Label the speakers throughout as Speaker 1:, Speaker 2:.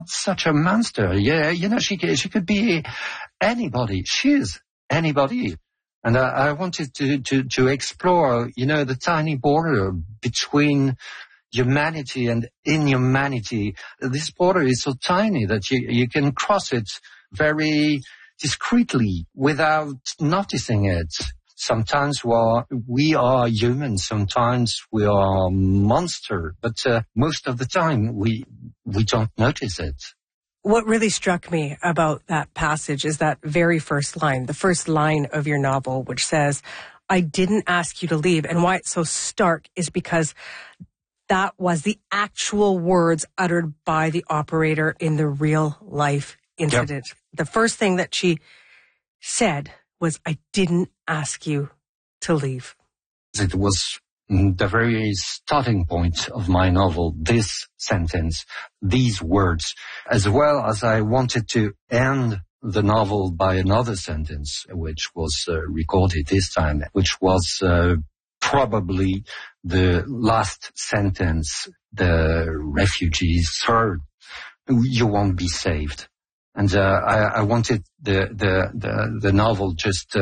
Speaker 1: such a monster. Yeah, she could be anybody. She is anybody. And I wanted to explore, the tiny border between humanity and inhumanity. This border is so tiny that you can cross it very discreetly without noticing it. Sometimes we are human, sometimes we are monster, but most of the time we don't notice it.
Speaker 2: What really struck me about that passage is that very first line, the first line of your novel, which says, "I didn't ask you to leave." And why it's so stark is because that was the actual words uttered by the operator in the real life incident. Yep. The first thing that she said was, "I didn't ask you to leave."
Speaker 1: It was the very starting point of my novel, this sentence, these words, as well as I wanted to end the novel by another sentence, which was recorded this time, which was probably the last sentence the refugees heard: "You won't be saved." And I wanted the novel just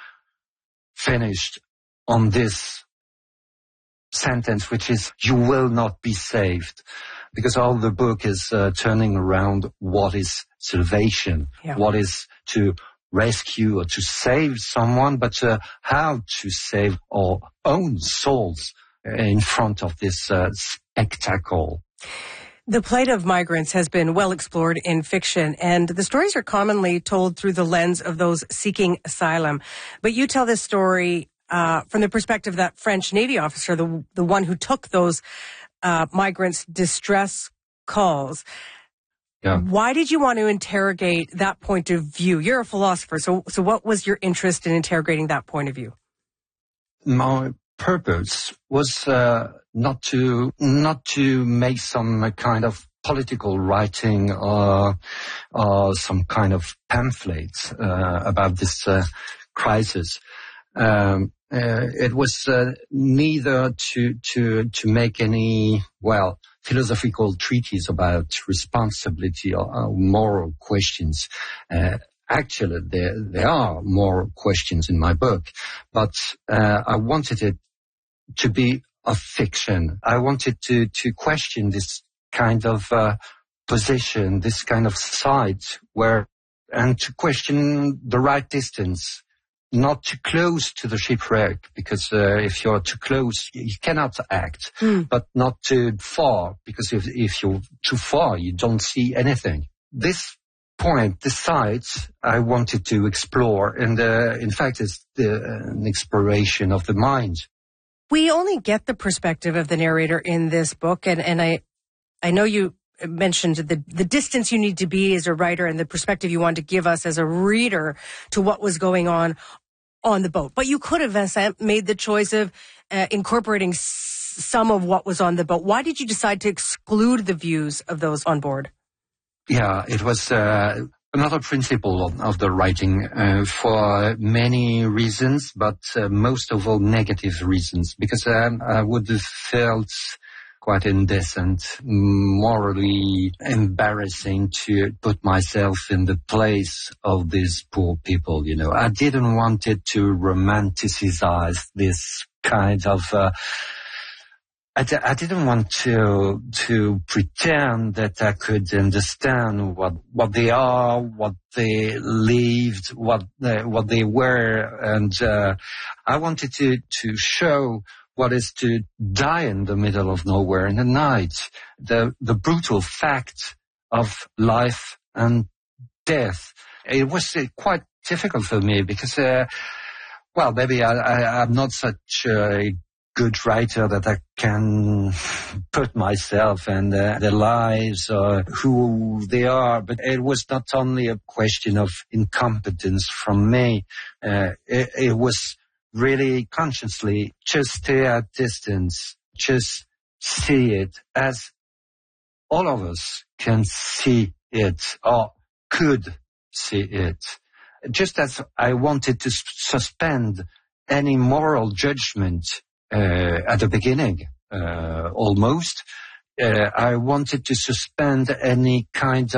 Speaker 1: finished on this sentence, which is, "You will not be saved," because all the book is turning around what is salvation, what is to rescue or to save someone, but how to save our own souls in front of this spectacle.
Speaker 2: The plight of migrants has been well explored in fiction, and the stories are commonly told through the lens of those seeking asylum. But you tell this story from the perspective of that French Navy officer, the one who took those migrants' distress calls.
Speaker 1: Yeah.
Speaker 2: Why did you want to interrogate that point of view? You're a philosopher, so what was your interest in interrogating that point of view?
Speaker 1: My purpose was not to make some kind of political writing or some kind of pamphlet about this crisis. It was neither to make any philosophical treatise about responsibility or moral questions. Actually, there are moral questions in my book, but I wanted it to be a fiction. I wanted to question this kind of position, this kind of site and to question the right distance. Not too close to the shipwreck, because if you're too close, you cannot act, but not too far, because if you're too far, you don't see anything. This point, this site, I wanted to explore, and in fact, it's an exploration of the mind.
Speaker 2: We only get the perspective of the narrator in this book, and I know you mentioned the distance you need to be as a writer and the perspective you want to give us as a reader to what was going on the boat. But you could have, Vincent, made the choice of incorporating some of what was on the boat. Why did you decide to exclude the views of those on board?
Speaker 1: Yeah, it was another principle of the writing for many reasons, but most of all negative reasons, because I would have felt quite indecent, morally embarrassing to put myself in the place of these poor people, I didn't want it to romanticize this kind of... I didn't want to pretend that I could understand what they are, what they lived, what they were, and I wanted to show what is to die in the middle of nowhere in the night, the brutal fact of life and death. It was quite difficult for me because, maybe I'm not such a good writer that I can put myself and their lives or who they are, but it was not only a question of incompetence from me. It was really consciously just stay at distance, just see it as all of us can see it or could see it. Just as I wanted to suspend any moral judgment at the beginning, almost, I wanted to suspend any kind